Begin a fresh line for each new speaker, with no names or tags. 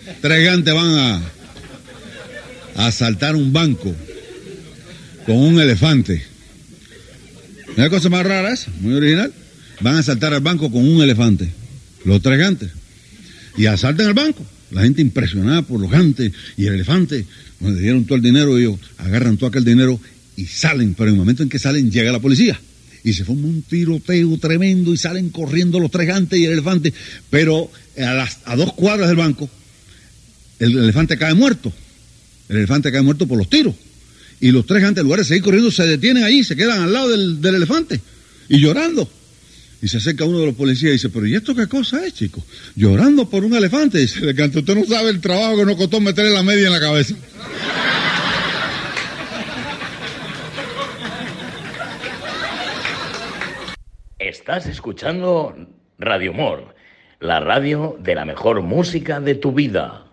Tres gantes van a asaltar un banco con un elefante. ¿No hay cosa más rara esa? Muy original. Van a asaltar al banco con un elefante. Los tres gantes. Y asaltan el banco. La gente impresionada por los gantes y el elefante. Cuando le dieron todo el dinero, ellos agarran todo aquel dinero y salen. Pero en el momento en que salen, llega la policía. Y se forma un tiroteo tremendo y salen corriendo los tres gantes y el elefante. Pero a 2 cuadras del banco, el elefante cae muerto. El elefante cae muerto por los tiros. Y los tres gantes, en lugar de seguir corriendo, se detienen ahí, se quedan al lado del elefante. Y llorando. Y se acerca uno de los policías y dice, pero ¿y esto qué cosa es, chico? Llorando por un elefante. Y dice, el cante, usted no sabe el trabajo que nos costó meterle la media en la cabeza.
Estás escuchando Radio Humor, la radio de la mejor música de tu vida.